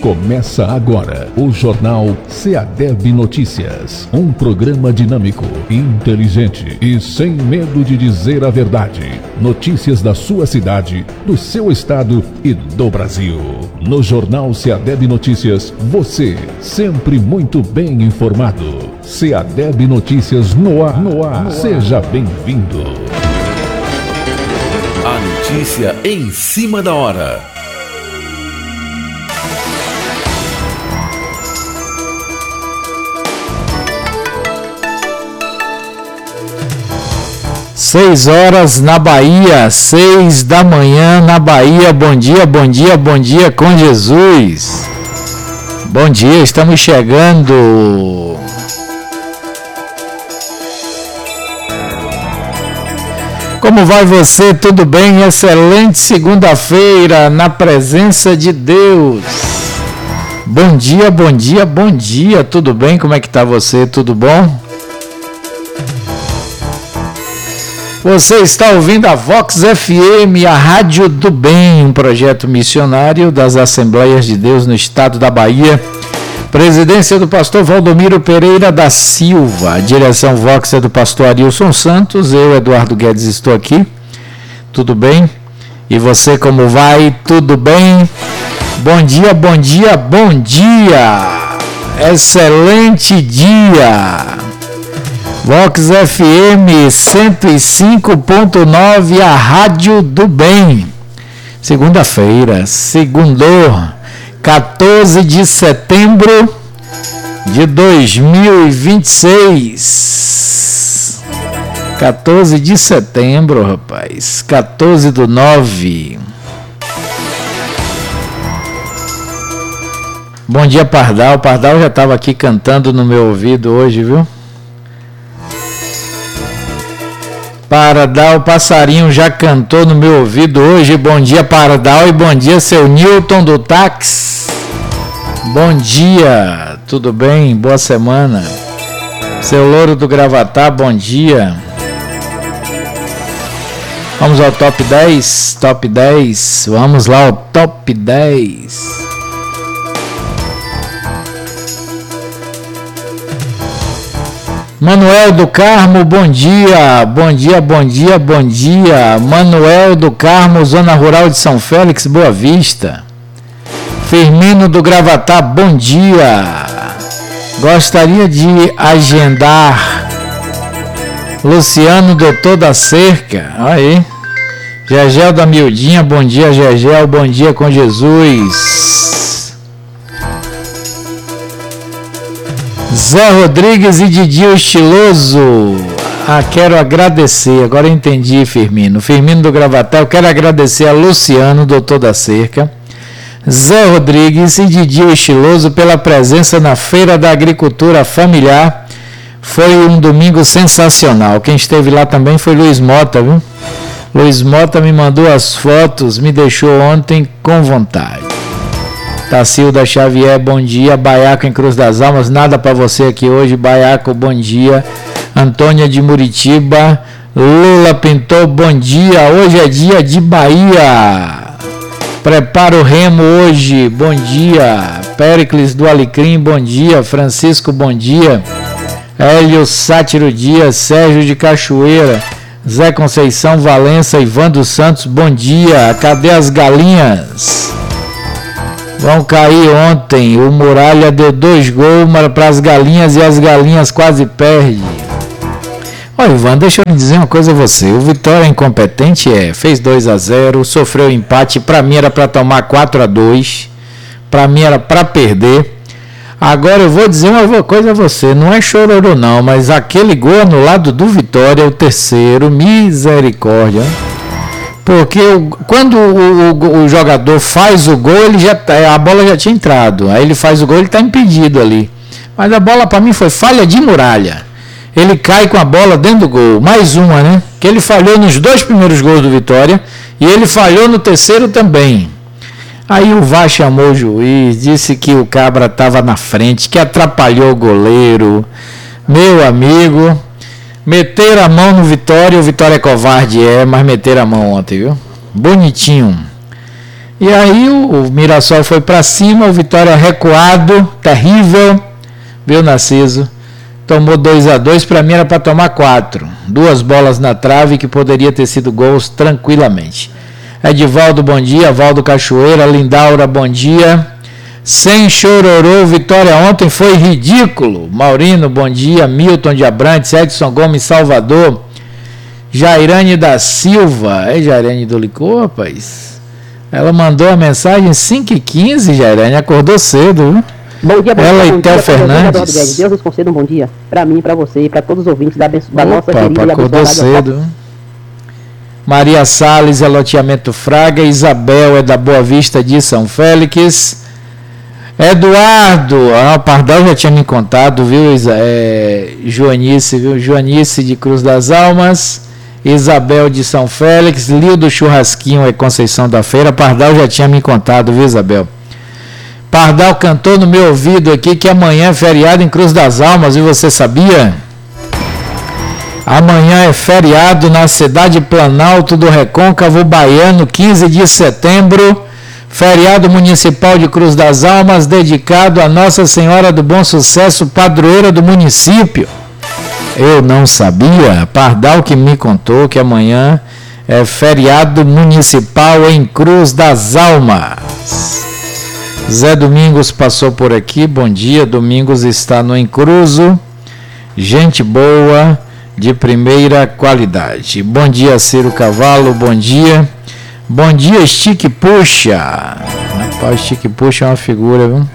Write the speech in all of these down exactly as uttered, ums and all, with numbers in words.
Começa agora o Jornal SEADEB Notícias. Um programa dinâmico, inteligente e sem medo de dizer a verdade. Notícias da sua cidade, do seu estado e do Brasil. No Jornal SEADEB Notícias, você sempre muito bem informado. SEADEB Notícias no ar, no ar. Seja bem-vindo. A notícia em cima da hora. Seis horas na Bahia, seis da manhã na Bahia. Bom dia, bom dia, bom dia com Jesus. Bom dia, estamos chegando. Como vai você? Tudo bem? Excelente segunda-feira na presença de Deus. Bom dia, bom dia, bom dia. Tudo bem? Como é que tá você? Tudo bom? Você está ouvindo a Vox F M, a Rádio do Bem, um projeto missionário das Assembleias de Deus no estado da Bahia. Presidência do pastor Valdomiro Pereira da Silva. A direção Vox é do pastor Arilson Santos. Eu, Eduardo Guedes, estou aqui. Tudo bem? E você, como vai? Tudo bem? Bom dia, bom dia, bom dia! Excelente dia! Vox F M cento e cinco ponto nove, a Rádio do Bem. Segunda-feira, segundou, quatorze de setembro de dois mil e vinte e seis. quatorze de setembro, rapaz. quatorze do nove. Bom dia, Pardal. Pardal já estava aqui cantando no meu ouvido hoje, viu? Pardal, passarinho já cantou no meu ouvido hoje. Bom dia, Pardal, e bom dia, seu Newton do táxi. Bom dia, tudo bem? Boa semana. Seu Louro do Gravatá, bom dia. Vamos ao top dez, top dez, vamos lá ao top dez. Manuel do Carmo, bom dia, bom dia, bom dia, bom dia. Manuel do Carmo, Zona Rural de São Félix, Boa Vista. Firmino do Gravatá, bom dia. Gostaria de agendar Luciano, doutor da Cerca. Aí. Gegel da Mildinha, bom dia, Gegel, bom dia com Jesus. Zé Rodrigues e Didi Estiloso. Ah, quero agradecer, agora eu entendi, Firmino. Firmino do Gravatá, eu quero agradecer a Luciano, doutor da Cerca, Zé Rodrigues e Didi Estiloso pela presença na Feira da Agricultura Familiar. Foi um domingo sensacional. Quem esteve lá também foi Luiz Mota, viu? Luiz Mota me mandou as fotos, me deixou ontem com vontade. Tacilda Xavier, bom dia. Baiaco em Cruz das Almas, nada para você aqui hoje. Baiaco, bom dia. Antônia de Muritiba, Lula Pintou, bom dia. Hoje é dia de Bahia. Prepara o remo hoje, bom dia. Péricles do Alecrim, bom dia. Francisco, bom dia. Hélio Sátiro Dias, Sérgio de Cachoeira, Zé Conceição Valença, Ivan dos Santos, bom dia. Cadê as galinhas? Vão cair ontem, o Muralha deu dois gols para as galinhas e as galinhas quase perdem. Olha, Ivan, deixa eu dizer uma coisa a você, o Vitória incompetente é, fez dois a zero, sofreu empate, para mim era para tomar quatro a dois, para mim era para perder. Agora eu vou dizer uma coisa a você, não é chororô não, mas aquele gol anulado do Vitória, o terceiro, misericórdia. Porque o, quando o, o, o jogador faz o gol, ele já, a bola já tinha entrado. Aí ele faz o gol, ele está impedido ali. Mas a bola para mim foi falha de Muralha. Ele cai com a bola dentro do gol. Mais uma, né? Que ele falhou nos dois primeiros gols do Vitória. E ele falhou no terceiro também. Aí o V A R chamou o juiz, disse que o Cabra estava na frente, que atrapalhou o goleiro. Meu amigo... Meteram a mão no Vitória, o Vitória é covarde, é, mas meteram a mão ontem, viu? Bonitinho. E aí o, o Mirassol foi para cima, o Vitória recuado, terrível, viu, Narciso? Tomou dois a dois, para mim era para tomar quatro. Duas bolas na trave que poderia ter sido gols tranquilamente. Edivaldo, bom dia. Valdo Cachoeira, Lindaura, bom dia. Sem chororô, Vitória ontem foi ridículo. Maurino, bom dia. Milton de Abrantes, Edson Gomes, Salvador. Jairane da Silva. É Jairane do Licor, rapaz? Ela mandou a mensagem cinco e quinze, Jairane. Acordou cedo, viu? Bom dia, bom Ela dia, e Theo Fernandes. Deus nos conceda um bom dia para mim, para você e para todos os ouvintes da, abenço... da Opa, nossa querida e acordou cedo. Maria Salles é loteamento Fraga. Isabel é da Boa Vista de São Félix. Eduardo, ah, o Pardal já tinha me contado, viu? É, Joanice, viu? Joanice de Cruz das Almas. Isabel de São Félix. Lio do Churrasquinho é Conceição da Feira. Pardal já tinha me contado, viu, Isabel? Pardal cantou no meu ouvido aqui que amanhã é feriado em Cruz das Almas, e você sabia? Amanhã é feriado na cidade Planalto do Recôncavo Baiano, quinze de setembro, feriado municipal de Cruz das Almas, dedicado a Nossa Senhora do Bom Sucesso, padroeira do município. Eu não sabia, Pardal que me contou que amanhã é feriado municipal em Cruz das Almas. Zé Domingos passou por aqui, bom dia. Domingos está no Encruzo, gente boa, de primeira qualidade. Bom dia, Ciro Cavalo, bom dia. Bom dia, Stick Puxa. Rapaz, Stick Puxa é uma figura, viu?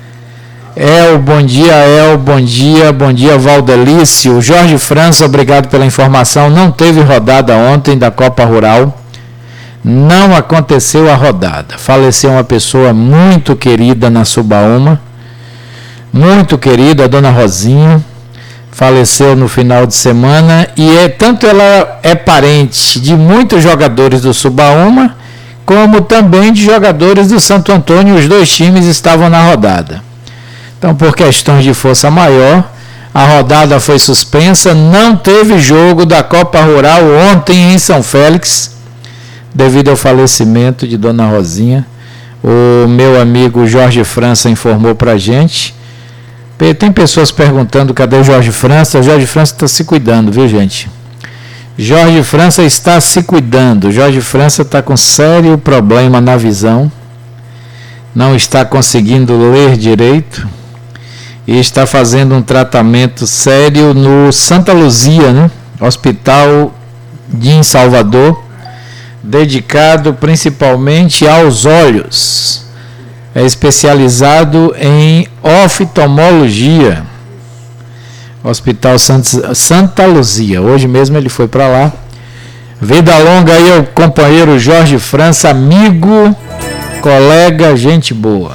El, bom dia, El, bom dia, bom dia, Valdelício. Jorge França, obrigado pela informação. Não teve rodada ontem da Copa Rural. Não aconteceu a rodada. Faleceu uma pessoa muito querida na Subaúma, muito querida, a dona Rosinha. Faleceu no final de semana e é, tanto ela é parente de muitos jogadores do Subaúma, como também de jogadores do Santo Antônio. Os dois times estavam na rodada. Então, por questões de força maior, a rodada foi suspensa. Não teve jogo da Copa Rural ontem em São Félix, devido ao falecimento de dona Rosinha. O meu amigo Jorge França informou para a gente. Tem pessoas perguntando cadê o Jorge França. O Jorge França está se cuidando, viu, gente? Jorge França está se cuidando. Jorge França está com sério problema na visão, não está conseguindo ler direito e está fazendo um tratamento sério no Santa Luzia, né? Hospital de Salvador, dedicado principalmente aos olhos. É especializado em oftalmologia. Hospital Santa Luzia. Hoje mesmo ele foi para lá. Vida longa aí ao companheiro Jorge França, amigo, colega, gente boa.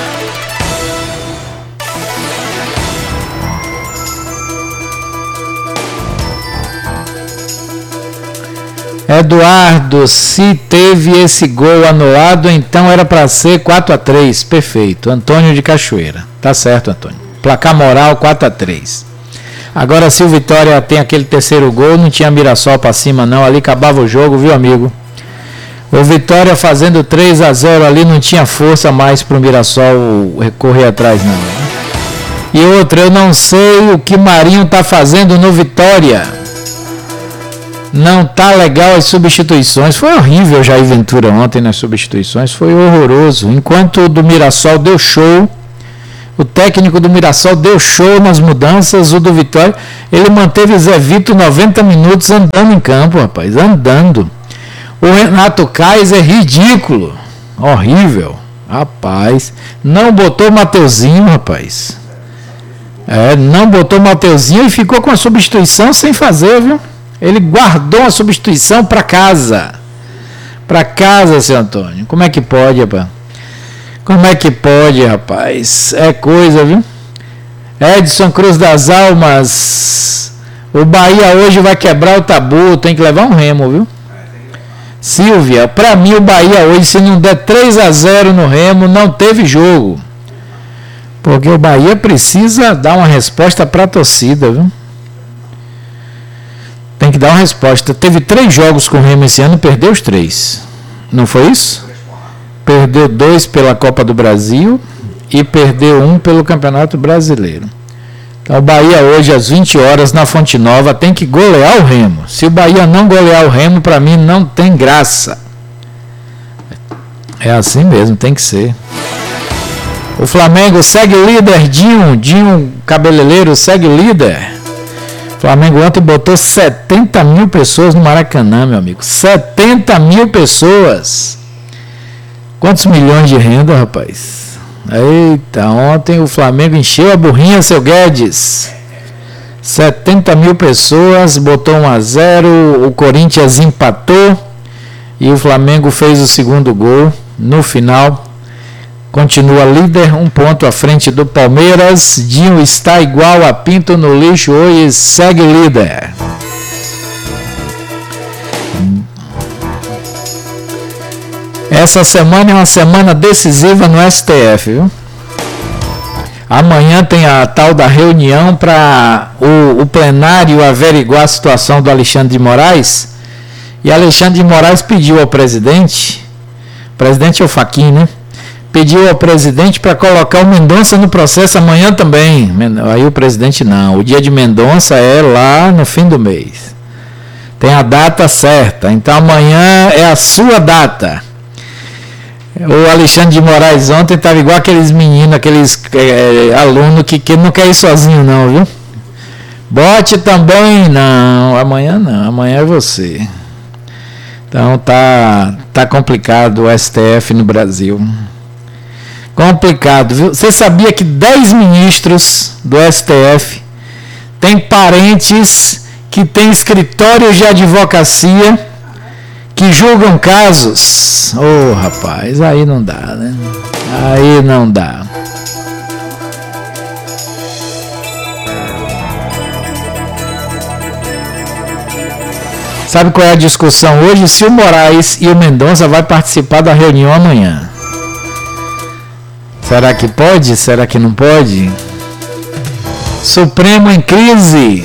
Eduardo, se teve esse gol anulado, então era para ser quatro a três. Perfeito. Antônio de Cachoeira. Tá certo, Antônio. Placar moral quatro a três. Agora, se o Vitória tem aquele terceiro gol, não tinha Mirassol para cima não, ali acabava o jogo, viu, amigo? O Vitória fazendo três a zero ali, não tinha força mais para o Mirassol correr atrás não. E outra, eu não sei o que Marinho tá fazendo no Vitória. Não tá legal as substituições. Foi horrível Jair Ventura ontem nas substituições. Foi horroroso. Enquanto o do Mirassol deu show, o técnico do Mirassol deu show nas mudanças, o do Vitória, ele manteve Zé Vito noventa minutos andando em campo, rapaz, andando. O Renato Kaiser, ridículo, horrível, rapaz. Não botou Mateuzinho, rapaz. É, não botou Mateuzinho e ficou com a substituição sem fazer, viu? Ele guardou a substituição para casa. Para casa, seu Antônio. Como é que pode, rapaz? Como é que pode, rapaz? É coisa, viu? Edson Cruz das Almas. O Bahia hoje vai quebrar o tabu. Tem que levar um remo, viu? Silvia, para mim o Bahia hoje, se não der três a zero no remo, não teve jogo. Porque o Bahia precisa dar uma resposta para a torcida, viu? Tem que dar uma resposta. Teve três jogos com o Remo esse ano, perdeu os três. Não foi isso? perdeu dois pela Copa do Brasil e perdeu um pelo Campeonato Brasileiro. Então o Bahia hoje às vinte horas na Fonte Nova tem que golear o Remo. Se o Bahia não golear o Remo, para mim não tem graça. É assim mesmo, tem que ser. O Flamengo segue o líder, Dinho, Dinho Cabeleireiro segue o líder. O Flamengo ontem botou setenta mil pessoas no Maracanã, meu amigo. setenta mil pessoas. Quantos milhões de renda, rapaz? Eita, ontem o Flamengo encheu a burrinha, seu Guedes. setenta mil pessoas, botou um a zero, o Corinthians empatou e o Flamengo fez o segundo gol no final. Continua líder, um ponto à frente do Palmeiras. Dinho está igual a pinto no lixo hoje, segue líder. Essa semana é uma semana decisiva no S T F, viu? Amanhã tem a tal da reunião para o, o plenário averiguar a situação do Alexandre de Moraes. E Alexandre de Moraes pediu ao presidente, o presidente é o Fachin, né? Pediu ao presidente para colocar o Mendonça no processo amanhã também. Aí o presidente não, o dia de Mendonça é lá no fim do mês. Tem a data certa, então amanhã é a sua data. O Alexandre de Moraes ontem estava igual aqueles meninos, aqueles é, alunos que, que não quer ir sozinho não, viu? Bote também, não, amanhã não, amanhã é você. Então tá, tá complicado o S T F no Brasil. Complicado, viu? Você sabia que dez ministros do S T F têm parentes que têm escritórios de advocacia que julgam casos? Ô, oh, rapaz, aí não dá, né? Aí não dá. Sabe qual é a discussão hoje? Se o Moraes e o Mendonça vai participar da reunião amanhã. Será que pode? Será que não pode? Supremo em crise.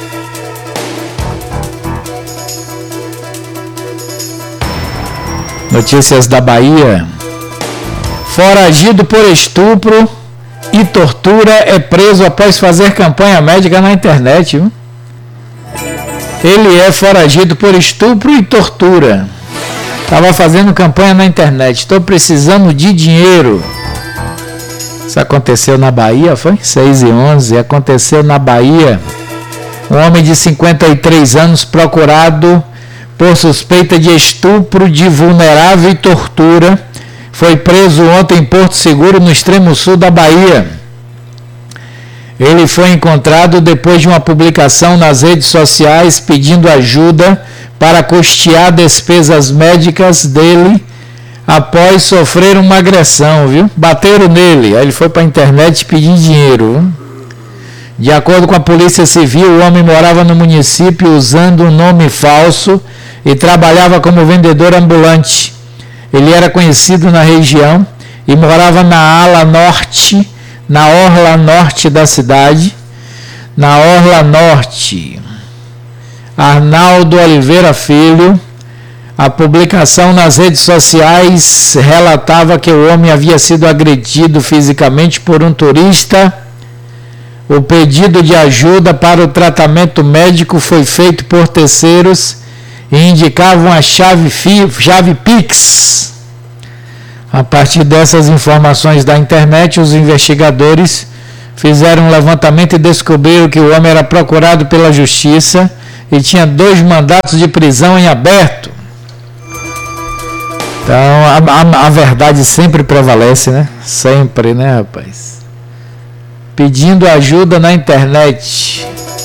Notícias da Bahia. Foragido por estupro e tortura é preso após fazer campanha médica na internet, viu? Ele é foragido por estupro e tortura. Estava fazendo campanha na internet. Estou precisando de dinheiro. Isso aconteceu na Bahia, foi? seis e onze. Aconteceu na Bahia. Um homem de cinquenta e três anos procurado por suspeita de estupro de vulnerável e tortura foi preso ontem em Porto Seguro, no extremo sul da Bahia. Ele foi encontrado depois de uma publicação nas redes sociais pedindo ajuda para custear despesas médicas dele após sofrer uma agressão, viu? Bateram nele, aí ele foi para a internet pedir dinheiro, viu? De acordo com a Polícia Civil, o homem morava no município usando um nome falso e trabalhava como vendedor ambulante. Ele era conhecido na região e morava na ala norte, na orla norte da cidade. Na orla norte, Arnaldo Oliveira Filho. A publicação nas redes sociais relatava que o homem havia sido agredido fisicamente por um turista. O pedido de ajuda para o tratamento médico foi feito por terceiros e indicavam a chave, chave Pix. A partir dessas informações da internet, os investigadores fizeram um levantamento e descobriram que o homem era procurado pela justiça e tinha dois mandatos de prisão em aberto. Então, a, a, a verdade sempre prevalece, né? Sempre, né, rapaz? Pedindo ajuda na internet.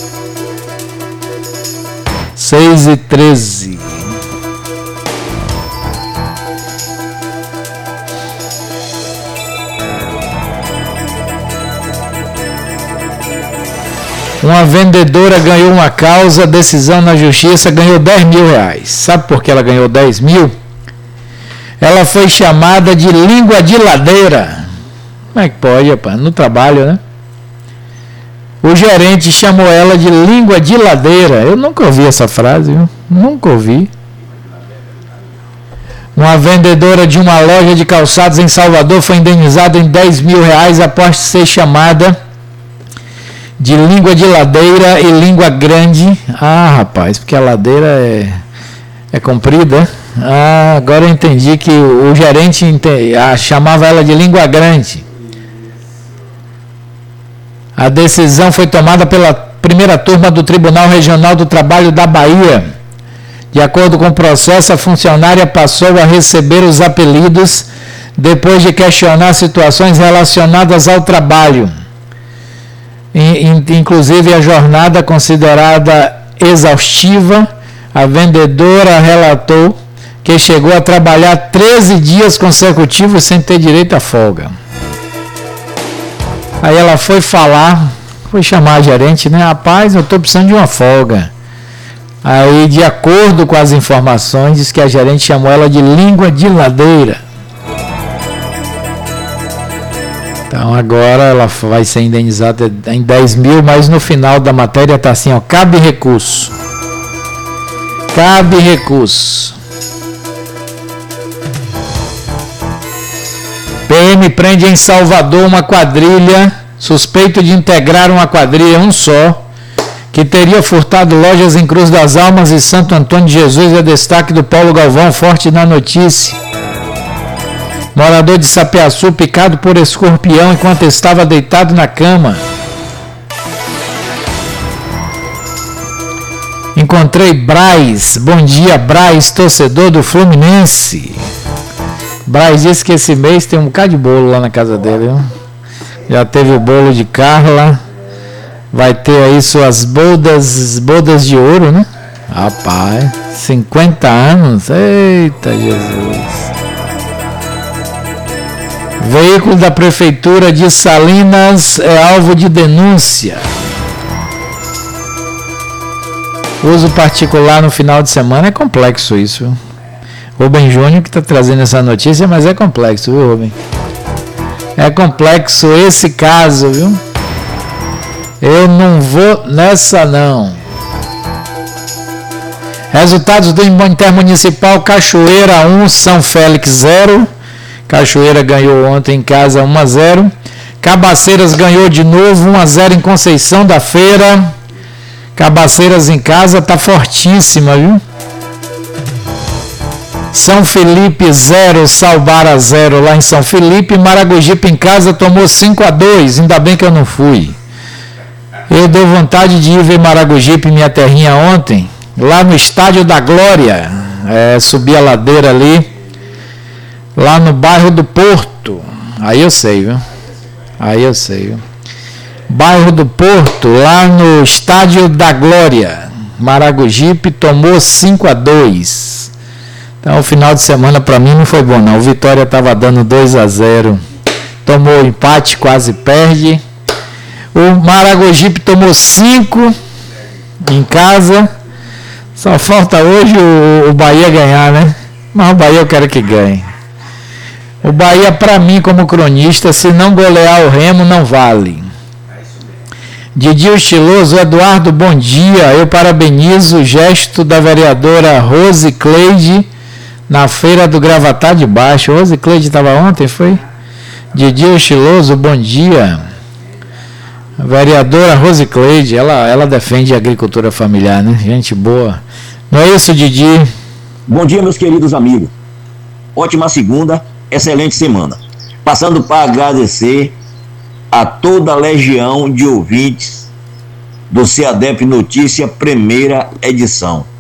seis e treze. Uma vendedora ganhou uma causa, decisão na justiça, ganhou dez mil reais. Sabe por que ela ganhou dez mil? Ela foi chamada de língua de ladeira. Como é que pode, rapaz? No trabalho, né? O gerente chamou ela de língua de ladeira. Eu nunca ouvi essa frase, viu? Nunca ouvi. Uma vendedora de uma loja de calçados em Salvador foi indenizada em dez mil reais após ser chamada de língua de ladeira e língua grande. Ah, rapaz, porque a ladeira é, é comprida. Ah, agora eu entendi que o, o gerente ente, ah, chamava ela de língua grande. A decisão foi tomada pela primeira turma do Tribunal Regional do Trabalho da Bahia. De acordo com o processo, a funcionária passou a receber os apelidos depois de questionar situações relacionadas ao trabalho. Inclusive a jornada considerada exaustiva, a vendedora relatou que chegou a trabalhar treze dias consecutivos sem ter direito à folga. Aí ela foi falar, foi chamar a gerente, né? Rapaz, eu estou precisando de uma folga. Aí, de acordo com as informações, diz que a gerente chamou ela de língua de ladeira. Então agora ela vai ser indenizada em dez mil, mas no final da matéria está assim, ó, cabe recurso. Cabe recurso. P M prende em Salvador uma quadrilha, suspeito de integrar uma quadrilha, um só, que teria furtado lojas em Cruz das Almas e Santo Antônio de Jesus. É destaque do Paulo Galvão, forte na notícia. Morador de Sapiaçu picado por escorpião enquanto estava deitado na cama. Encontrei Braz. Bom dia, Braz, torcedor do Fluminense. Braz disse que esse mês tem um bocado de bolo lá na casa dele, viu? Já teve o bolo de Carla. Vai ter aí suas bodas, bodas de ouro, né? Rapaz, cinquenta anos. Eita Jesus. Veículo da Prefeitura de Salinas é alvo de denúncia. Uso particular no final de semana é complexo isso, viu? Rubem Júnior que está trazendo essa notícia, mas é complexo, viu, Rubem? É complexo esse caso, viu? Eu não vou nessa não. Resultados do Intermunicipal: Cachoeira um, São Félix zero. Cachoeira ganhou ontem em casa um a zero. Cabaceiras ganhou de novo um a zero em Conceição da Feira. Cabaceiras em casa tá fortíssima, viu? São Felipe zero, Salbara zero lá em São Felipe. Maragogipe em casa tomou cinco a dois. Ainda bem que eu não fui. Eu dei vontade de ir ver Maragogipe, minha terrinha, ontem, lá no Estádio da Glória. É, subi a ladeira ali, lá no bairro do Porto. Aí eu sei, viu? Aí eu sei, viu? Bairro do Porto, lá no Estádio da Glória. Maragogipe tomou cinco a dois. Então o final de semana para mim não foi bom não. O Vitória estava dando dois a zero. Tomou empate, quase perde. O Maragogipe tomou cinco em casa. Só falta hoje o, o Bahia ganhar, né? Mas o Bahia eu quero que ganhe. O Bahia, para mim, como cronista, se não golear o Remo, não vale. Didi Estiloso, Eduardo, bom dia. Eu parabenizo o gesto da vereadora Rose Cleide na feira do Gravatar de Baixo. Rose Cleide estava ontem, foi? Didi Estiloso, bom dia. A vereadora Rose Cleide, ela, ela defende a agricultura familiar, né? Gente boa. Não é isso, Didi? Bom dia, meus queridos amigos. Ótima segunda, excelente semana. Passando para agradecer a toda a legião de ouvintes do C E A D E P Notícia, primeira edição.